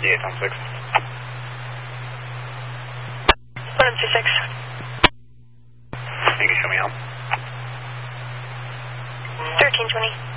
58 on 6. 126. Thank you, show me out. 1320.